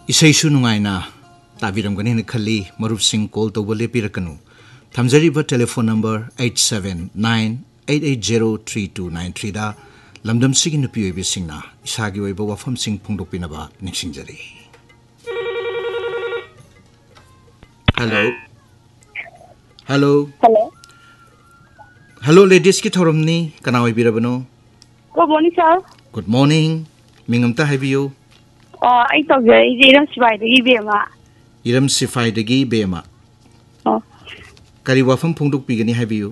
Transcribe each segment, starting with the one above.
Isaisu nungaina tabiramgani khali marupsing call tawba lepirakanu thamjariba telephone number 8798803293 da lamdam sigi nupi oibe singna isagi oiba wafam sing phongdokpinaba ningsingjari. Hello ladies ki thoramni kana oibirabano. Good morning, sir. Good morning. Mingamta habiyo. I thought you Iram Sifai the Ibema. Iram Sifai the Gi Bema. Oh. Kari wafam phongdok pigani habiyo.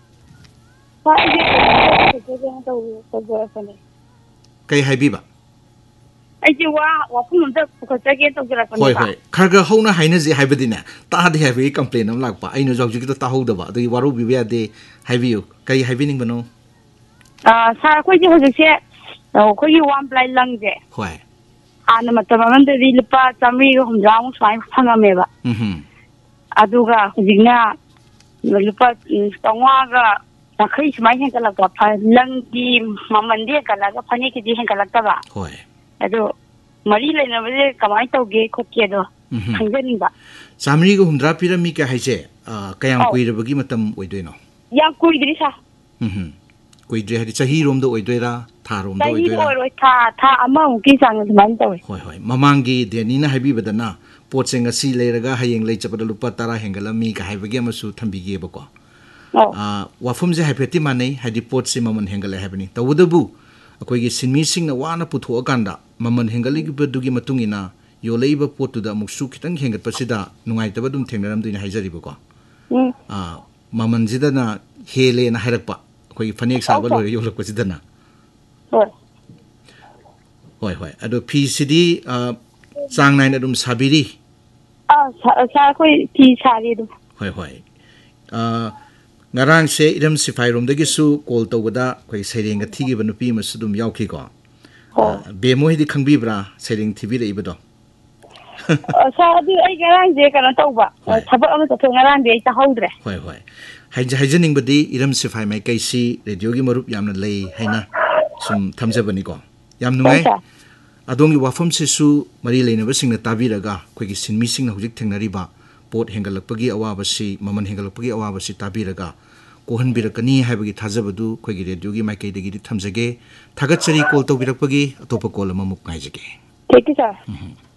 Kay habiba. I do wafum the Kotaki to get up. Hoi. Karga hona hainazi habadina. Tahadi have a complaint of Lakpa. I know Jogito Tahodaba. The Waru Bivia de habiyo. Kay habining bano. Sarakoji was a share. Oh, could you want blind lung there? Why? And the Mataman the Lipa, Tammy, whom down swine Panameva. Aduga, Zigna, Lipa, Stawaga, the Chris might have a lungi, Mamandia, Galaga, Paniki, Hankalakava. Why? I do. Marilla never come out of gay cookiado. Hangeniba. Samrigo Hundrapira Mika Haze, Kayam Kuidabagimatam Wedino. Young Kuidrisa. Kuidre had a hero the Oidera, Tarum, the Ta among Kisang and Manto. Mamangi, the Nina Habibadana, Portsing a sea later, Haying Late Lupatara, Hengala Mika, Havagamasu, Tambigi Boko. Wafum the Hapeti Mane had the port Simon Hengala happening. The Woodabu, a quay sin missing a wana put to Oganda, Maman Hengali Dugi Matungina, your labor port to the Muksuk and Henga Pasida, Nuaitabadum Tengaram in Hazariboko. Maman Zidana, Hele and Harapa. Koi Fanik Sabalo, you look with Dana. Why? Ado PCD Sang Nine Adum Sabiri. Sarkoi T. Saridu. Why? Narang say Idam Sifirum the Gisu, called Togada, quay saying a tiggy and a pima sudum yaukiko. Bemohi the Kambibra, saying TV Ibado. Sadi, I garanti they cannot over. Tabak of Tungaran, they hold. Why? Hygienic body, Idam Sifai may see the Yogi Marup Yamna lay, Haina, some Tamzabanico. Yamnui Adongi Wafum Sisu, Marilla never sing the Tabiraga, quick in missing a Hujik Tenariba, Port Hengalapagi Awabasi, Maman Hengalapagi Awabasi Tabiraga, Kohan Birakani, Habagi Tazabadu, quick Yogi Mike the Gidi Tamzage, Tagatsari called to Birapagi, a topa cola Mamuk Naizake. Take it, sir.